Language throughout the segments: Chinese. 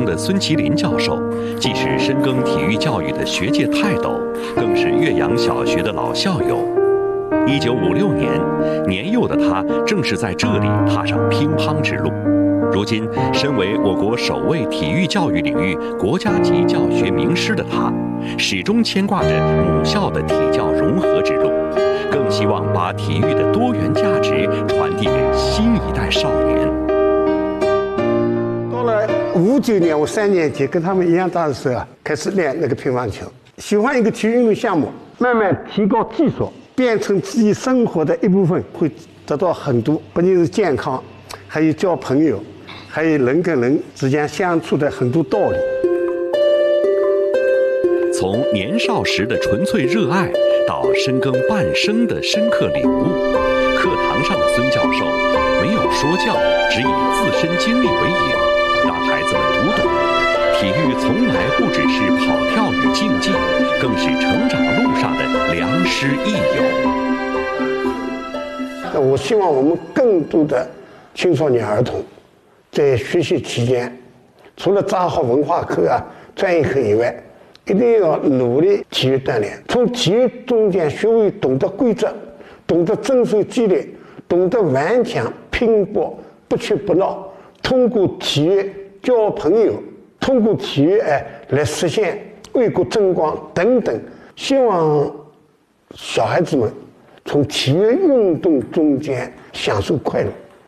的孙麒麟教授，既是深耕体育教育的学界泰斗，更是岳阳小学的老校友。1956年，年幼的他正是在这里踏上乒乓之路。如今，身为我国首位体育教育领域国家级教学名师的他，始终牵挂着母校的体教融合之路，更希望把体育的多元价值传递给新一代少年。 到了59年，我3年级跟他们一样大的时候啊，开始练那个乒乓球，喜欢一个体育运动项目，慢慢提高技术，变成自己生活的一部分，会得到很多，不仅是健康，还有交朋友，还有人跟人之间相处的很多道理。 从年少时的纯粹热爱，到深耕半生的深刻领悟，课堂上的孙教授没有说教，只以自身经历为引，让孩子们读懂，体育从来不只是跑跳与竞技，更是成长路上的良师益友。 我希望我们更多的青少年儿童在学习期间，除了扎好文化课啊、专业课以外，一定要努力体育锻炼，从体育中间学会懂得规则，懂得遵守纪律，懂得顽强拼搏，不屈不挠，通过体育交朋友，通过体育来实现为国争光等等。希望小孩子们从体育运动中间享受快乐。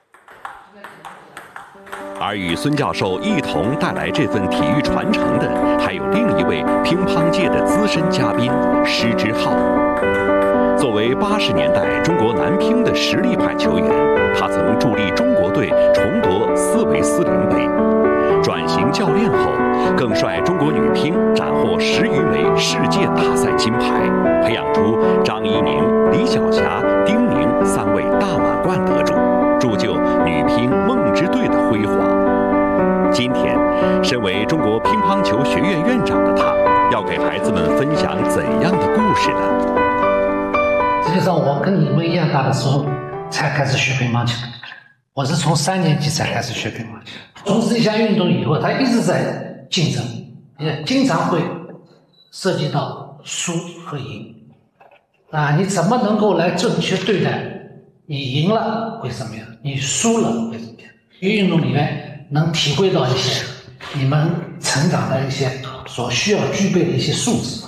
而与孙教授一同带来这份体育传承的，还有另一位乒乓界的资深嘉宾施之浩。作为80年代中国男乒的实力派球员，他曾助力中国队重夺斯维斯林杯。转型教练后，更率中国女乒斩获10余枚世界大赛金牌，培养出张怡宁、李晓霞、丁宁3位大满贯得主，铸就女乒梦之队的辉煌。今天，身为中国乒乓球学院院长的他，要给孩子们分享怎样的故事呢？ 实际上，我跟你们一样大的时候才开始学乒乓球的。我是从3年级才开始学乒乓球。从事一项运动以后，他一直在竞争，也经常会涉及到输和赢。啊，你怎么能够来正确对待？你赢了会怎么样？你输了会怎么样？运动里面能体会到一些你们成长的一些所需要具备的一些素质。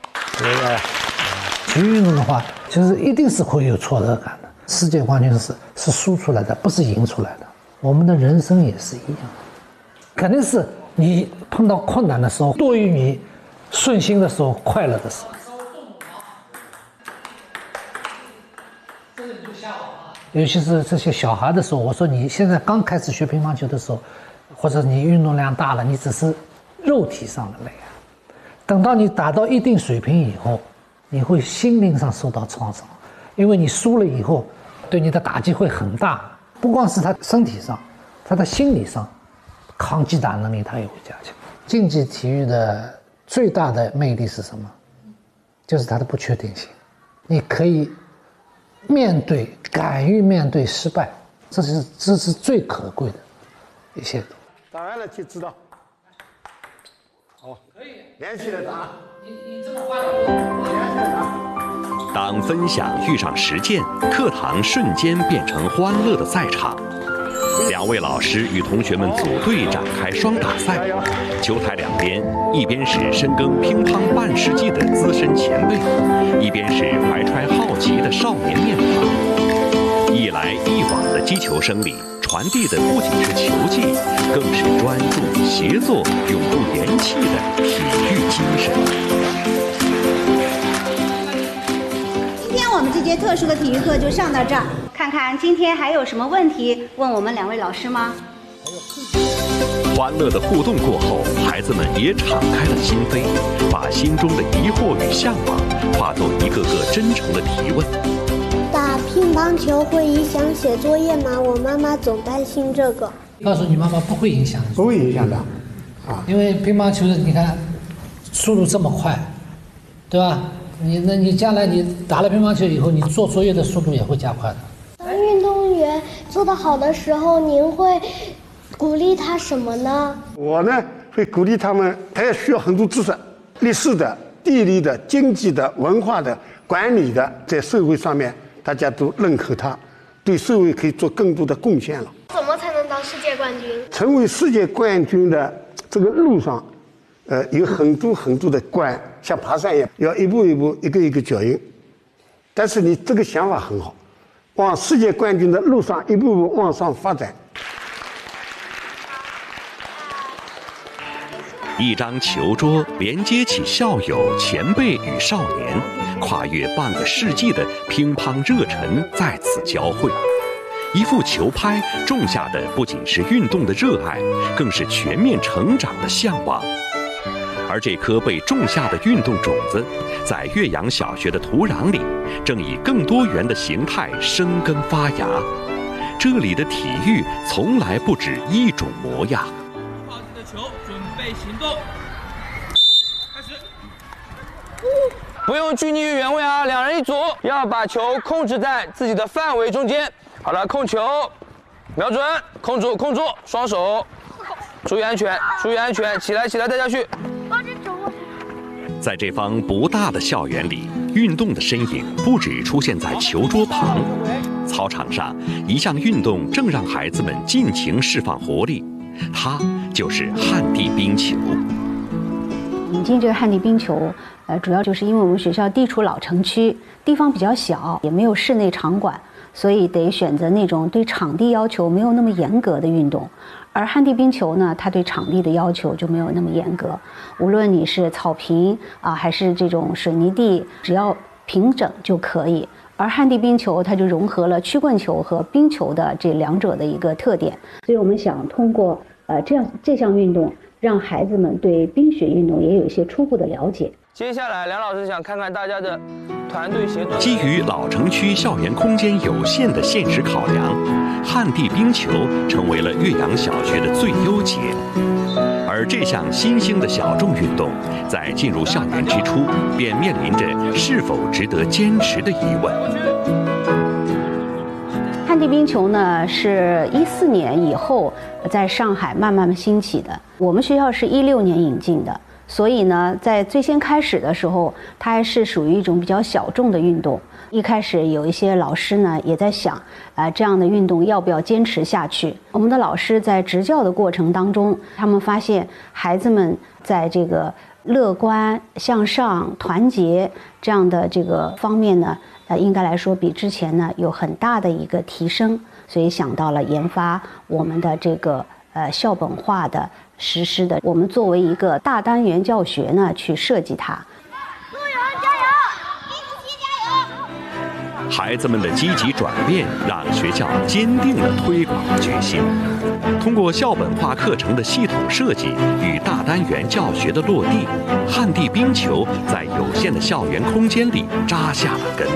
体育运动的话，就是一定是会有挫折感的。世界冠军是输出来的，不是赢出来的。我们的人生也是一样的，肯定是你碰到困难的时候多于你顺心的时候、快乐的时候。尤其是这些小孩的时候，我说你现在刚开始学乒乓球的时候，或者你运动量大了，你只是肉体上的累啊。等到你达到一定水平以后，你会心灵上受到创伤，因为你输了以后，对你的打击会很大。不光是他身体上，他的心理上，抗击打能力他也会加强。竞技体育的最大的魅力是什么？就是它的不确定性。你可以敢于面对失败，这是最可贵的一些。 答完了就知道。好，可以连续的答。你这么快连续的答。 当分享遇上实践，课堂瞬间变成欢乐的赛场。2位老师与同学们组队展开双打赛，球台两边，一边是深耕乒乓半世纪的资深前辈，一边是怀揣好奇的少年面庞。一来一往的击球声里，传递的不仅是球技，更是专注、协作、永不言弃的体育精神。 今天我们这节特殊的体育课就上到这儿，看看今天还有什么问题问我们2位老师吗？ 欢乐的互动过后，孩子们也敞开了心扉，把心中的疑惑与向往化作一个个真诚的提问。 打乒乓球会影响写作业吗？我妈妈总担心这个。 告诉你妈妈不会影响， 不会影响的， 因为乒乓球你看速度这么快，对吧？你将来你打了乒乓球以后，你做作业的速度也会加快的。 当运动做得好的时候，您会鼓励他什么呢？ 我呢所以鼓励他们，他也需要很多知识，历史的、地理的、经济的、文化的、管理的，在社会上面大家都认可他，对社会可以做更多的贡献了。 怎么才能当世界冠军？ 成为世界冠军的这个路上，有很多很多的关，像爬山一样，要一步一步、一个一个脚印。但是你这个想法很好，往世界冠军的路上一步步往上发展。 一张球桌连接起校友、前辈与少年，跨越半个世纪的乒乓热忱在此交汇。一副球拍种下的不仅是运动的热爱，更是全面成长的向往。而这颗被种下的运动种子，在岳阳小学的土壤里，正以更多元的形态生根发芽。这里的体育从来不止一种模样。 好的球，准备行动，开始。 不用拘泥于原位啊，两人一组，要把球控制在自己的范围中间。好了，控球，瞄准，控住，控住，双手，注意安全，注意安全，起来，起来，带下去。 在这方不大的校园里，运动的身影不只出现在球桌旁，操场上一项运动正让孩子们尽情释放活力，它就是旱地冰球。 引进这个旱地冰球，主要就是因为我们学校地处老城区，地方比较小，也没有室内场馆，所以得选择那种对场地要求没有那么严格的运动。而旱地冰球呢，它对场地的要求就没有那么严格，无论你是草坪还是这种水泥地，只要平整就可以。而旱地冰球它就融合了曲棍球和冰球的这两者的一个特点，所以我们想通过这项运动，让孩子们对冰雪运动也有一些初步的了解。 接下来，梁老师想看看大家的团队协作。 基于老城区校园空间有限的现实考量，旱地冰球成为了岳阳小学的最优解。而这项新兴的小众运动，在进入校园之初，便面临着是否值得坚持的疑问。 旱地冰球呢，是14年以后在上海慢慢兴起的，我们学校是16年引进的。所以呢，在最先开始的时候，它还是属于一种比较小众的运动。一开始有一些老师呢也在想，这样的运动要不要坚持下去？我们的老师在执教的过程当中，他们发现孩子们在这个乐观、向上、团结这样的这个方面呢，应该来说比之前呢有很大的一个提升，所以想到了研发我们的这个校本化的实施的，我们作为一个大单元教学呢去设计它。 陆游加油，林子琪加油！ 孩子们的积极转变，让学校坚定了推广的决心。通过校本化课程的系统设计与大单元教学的落地，旱地冰球在有限的校园空间里扎下了根。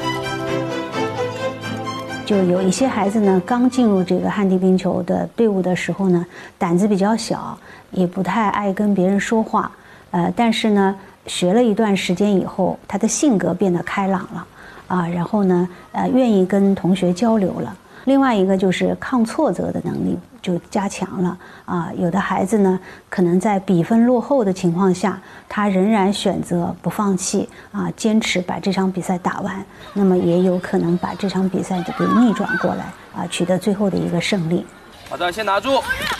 就有一些孩子呢，刚进入这个旱地冰球的队伍的时候呢，胆子比较小，也不太爱跟别人说话，但是呢，学了一段时间以后，他的性格变得开朗了，然后呢，愿意跟同学交流了。另外一个就是抗挫折的能力就加强了有的孩子呢，可能在比分落后的情况下，他仍然选择不放弃坚持把这场比赛打完，那么也有可能把这场比赛给逆转过来取得最后的一个胜利。 好的，先拿住。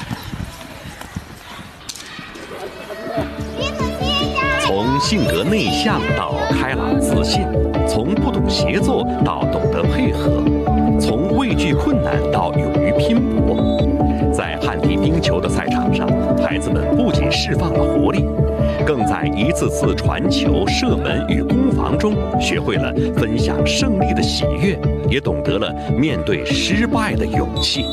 从性格内向到开朗自信，从不懂协作到懂得配合，从畏惧困难到勇于拼搏。在旱地冰球的赛场上，孩子们不仅释放了活力，更在一次次传球、射门与攻防中学会了分享胜利的喜悦，也懂得了面对失败的勇气。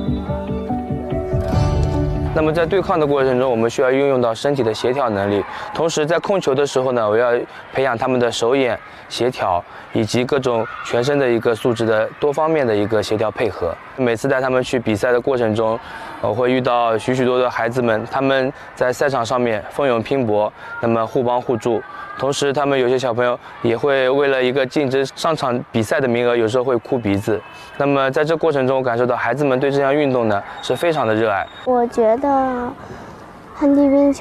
那么在对抗的过程中，我们需要运用到身体的协调能力，同时在控球的时候呢，我要培养他们的手眼协调以及各种全身的一个素质的多方面的一个协调配合。每次带他们去比赛的过程中，我会遇到许多的孩子们，他们在赛场上面奋勇拼搏，那么互帮互助。同时，他们有些小朋友也会为了一个竞争上场比赛的名额，有时候会哭鼻子。那么在这过程中，我感受到孩子们对这项运动呢是非常的热爱。 我觉得旱地冰球